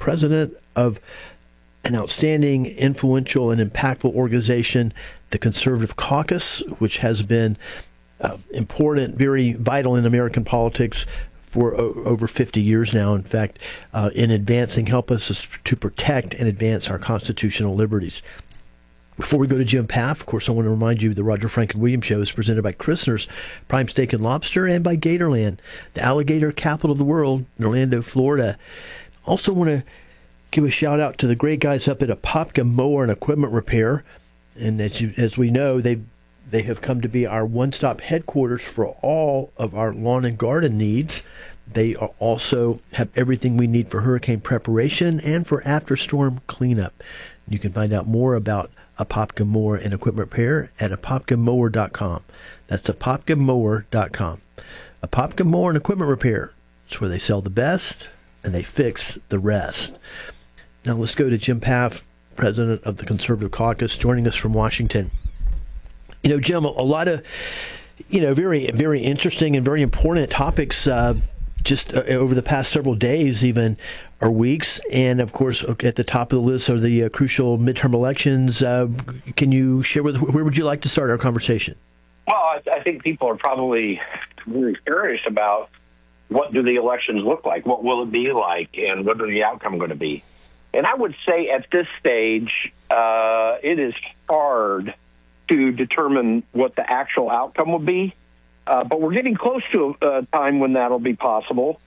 president of an outstanding, influential, and impactful organization, the Conservative Caucus, which has been important, very vital in American politics for over 50 years now. In fact, in advancing, help us to protect and advance our constitutional liberties. Before we go to Jim Paff, of course, I want to remind you the Roger Franklin Williams Show is presented by Christner's Prime Steak and Lobster and by Gatorland, the alligator capital of the world in Orlando, Florida. Also want to give a shout out to the great guys up at Apopka Mower and Equipment Repair. And as we know, they have come to be our one-stop headquarters for all of our lawn and garden needs. They also have everything we need for hurricane preparation and for after-storm cleanup. You can find out more about Apopka Mower and Equipment Repair at apopkamower.com. That's apopkamower.com. Apopka Mower and Equipment Repair. It's where they sell the best and they fix the rest. Now let's go to Jim Paff, president of the Conservative Caucus, joining us from Washington. You know, Jim, a lot of, very, very interesting and very important topics just over the past several days, even, or weeks. And, of course, at the top of the list are the crucial midterm elections. Can you share where would you like to start our conversation? Well, I think people are probably very curious about what do the elections look like? What will it be like? And what are the outcome going to be? And I would say at this stage, it is hard to determine what the actual outcome will be. But we're getting close to a time when that'll be possible.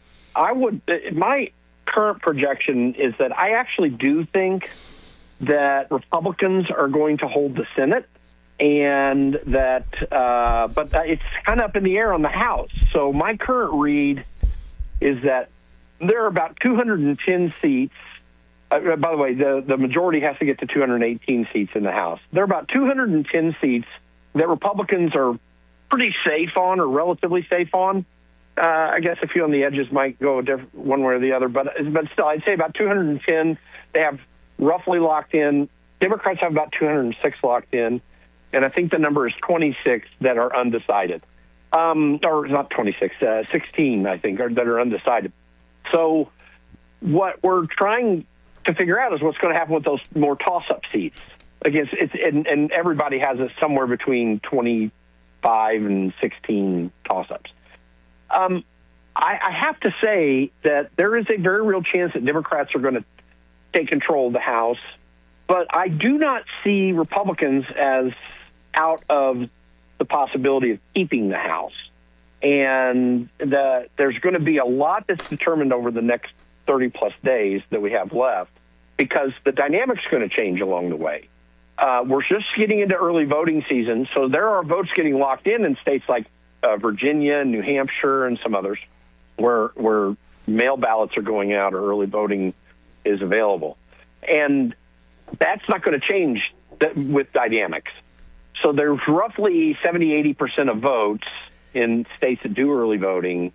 My current projection is that I actually do think that Republicans are going to hold the Senate, and that, but it's kind of up in the air on the House. So my current read is that there are about 210 seats. By the way, the majority has to get to 218 seats in the House. There are about 210 seats that Republicans are pretty safe on, or relatively safe on. I guess a few on the edges might go one way or the other, but still, I'd say about 210 they have roughly locked in. Democrats have about 206 locked in, and I think the number is 26 that are undecided. Or not 26, 16, I think, that are undecided. So what we're trying to figure out is what's going to happen with those more toss-up seats. And everybody has it somewhere between 25 and 16 toss-ups. I have to say that there is a very real chance that Democrats are going to take control of the House, but I do not see Republicans as out of the possibility of keeping the House. And there's going to be a lot that's determined over the next 30-plus days that we have left, because the dynamic's going to change along the way. We're just getting into early voting season, so there are votes getting locked in states like Virginia, New Hampshire, and some others where mail ballots are going out or early voting is available. And that's not going to change with dynamics. So there's roughly 70-80% of votes in states that do early voting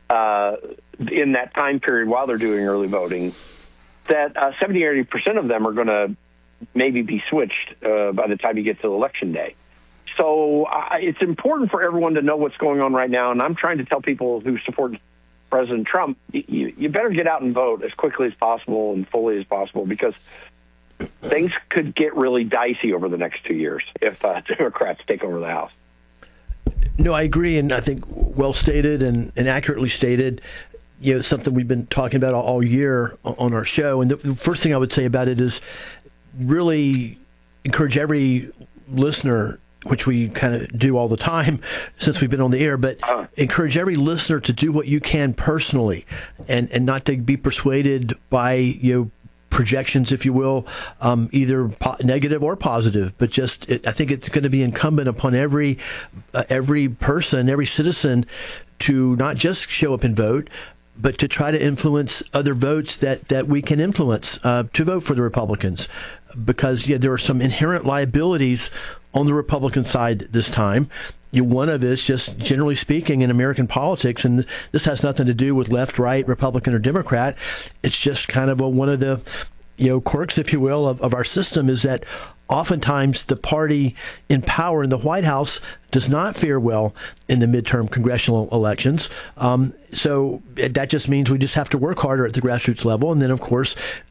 in that time period while they're doing early voting, that 70-80% of them are going to maybe be switched by the time you get to election day. So it's important for everyone to know what's going on right now, and I'm trying to tell people who support President Trump, you better get out and vote as quickly as possible and fully as possible, because things could get really dicey over the next 2 years if Democrats take over the House. No, I agree, and I think well stated and accurately stated. Something we've been talking about all year on our show. And the first thing I would say about it is really encourage every listener, which we kind of do all the time since we've been on the air, but encourage every listener to do what you can personally and not to be persuaded by, projections, if you will, either negative or positive, but I think it's going to be incumbent upon every person, every citizen to not just show up and vote, but to try to influence other votes that we can influence to vote for the Republicans. Because there are some inherent liabilities on the Republican side this time. One of it is just generally speaking in American politics, and this has nothing to do with left, right, Republican, or Democrat. It's just kind of one of the quirks, if you will, of our system, is that oftentimes the party in power in the White House does not fare well in the midterm congressional elections. So that just means we just have to work harder at the grassroots level. And then, of course,